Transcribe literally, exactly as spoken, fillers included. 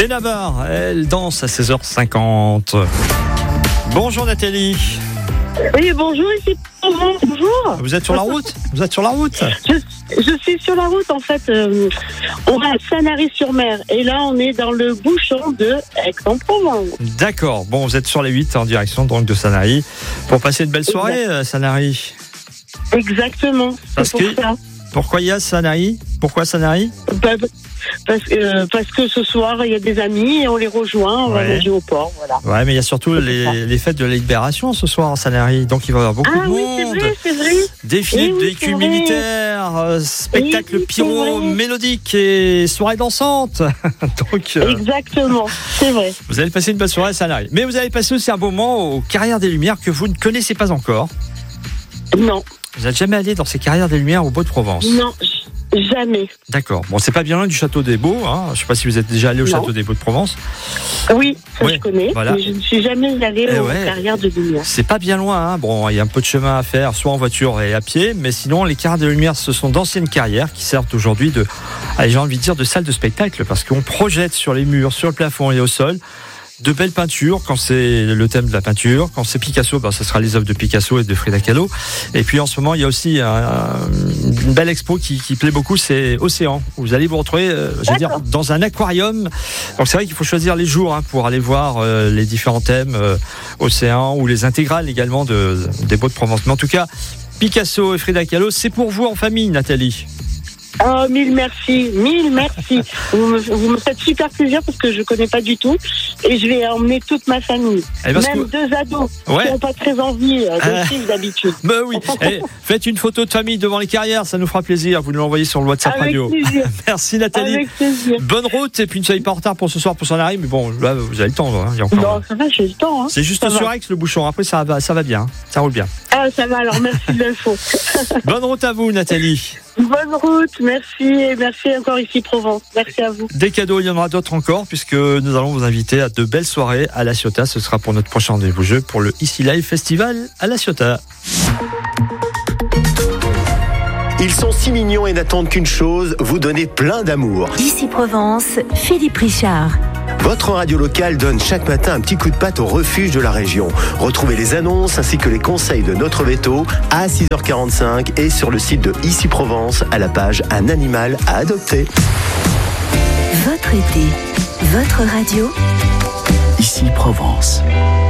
Benabar, elle danse à seize heures cinquante. Bonjour Nathalie. Oui, bonjour, ici. Bonjour. Vous êtes sur la route Vous êtes sur la route je, je suis sur la route, en fait. Euh, on va à Sanary-sur-Mer. Et là, on est dans le bouchon de Aix-en-Provence. D'accord. Bon, vous êtes sur les huit en direction donc, de Sanary. Pour passer une belle soirée à Sanary. Exactement. Parce c'est pour que... ça. Pourquoi il y a Sanary Pourquoi Sanary bah, parce, euh, parce que ce soir, il y a des amis et on les rejoint. On ouais. va manger au port. Voilà. Ouais, mais il y a surtout les, les fêtes de la Libération ce soir en Sanary. Donc il va y avoir beaucoup ah, de oui, monde. c'est vrai, c'est vrai. Défilé de oui, véhicules militaires, euh, spectacle oui, pyro mélodique et soirée dansante. Donc, euh, Exactement, c'est vrai. Vous allez passer une bonne soirée à Sanary. Mais vous allez passer aussi un bon moment aux Carrières des Lumières que vous ne connaissez pas encore. Non. Vous n'êtes jamais allé dans ces Carrières des Lumières au Beau-de-Provence? Non, jamais. D'accord. Bon, c'est pas bien loin du Château des Beaux. Hein. Je ne sais pas si vous êtes déjà allé au non. Château des Beaux de Provence. Oui, ça ouais, je connais. voilà. Mais je ne suis jamais allée eh aux ouais. Carrières de Lumière. C'est pas bien loin. Hein. Bon, il y a un peu de chemin à faire, soit en voiture et à pied. Mais sinon, les Carrières de Lumière, ce sont d'anciennes carrières qui servent aujourd'hui de, allez, j'ai envie de dire, de salle de spectacle parce qu'on projette sur les murs, sur le plafond et au sol de belles peintures quand c'est le thème de la peinture. Quand c'est Picasso, ben, ce sera les œuvres de Picasso et de Frida Kahlo. Et puis en ce moment, il y a aussi un, une belle expo qui, qui plaît beaucoup, c'est Océan. Vous allez vous retrouver, euh, je veux dire, dans un aquarium. Donc c'est vrai qu'il faut choisir les jours hein, pour aller voir euh, les différents thèmes euh, Océan ou les intégrales également de, des Beaux de Provence. Mais en tout cas, Picasso et Frida Kahlo, c'est pour vous en famille, Nathalie. Oh, mille merci, mille merci. Vous me, vous me faites super plaisir parce que je ne connais pas du tout et je vais emmener toute ma famille. Même que... deux ados ouais. qui n'ont pas très envie de euh... suivre d'habitude. Ben oui. Allez, faites une photo de famille devant les carrières, ça nous fera plaisir. Vous nous l'envoyez sur le WhatsApp Avec radio. Plaisir. Merci Nathalie. Avec plaisir. Bonne route et puis ne soyez pas en retard pour ce soir pour Sanary. Mais bon, là vous avez le temps. Hein. Il y a encore... Non, ça va, j'ai le temps. Hein. C'est juste ça sur va. Aix le bouchon. Après ça va, ça va bien, ça roule bien. Ah, ça va. Alors merci de l'info. Bonne route à vous Nathalie. Bonne route, merci et merci encore ici Provence. Merci à vous. Des cadeaux, il y en aura d'autres encore puisque nous allons vous inviter à de belles soirées à La Ciotat. Ce sera pour notre prochain rendez-vous jeu pour le Ici Live Festival à La Ciotat. Ils sont si mignons et n'attendent qu'une chose, vous donner plein d'amour. Ici Provence, Philippe Richard. Votre radio locale donne chaque matin un petit coup de patte au refuge de la région. Retrouvez les annonces ainsi que les conseils de notre veto à six heures quarante-cinq et sur le site de Ici Provence à la page Un animal à adopter. Votre été, votre radio. Ici Provence.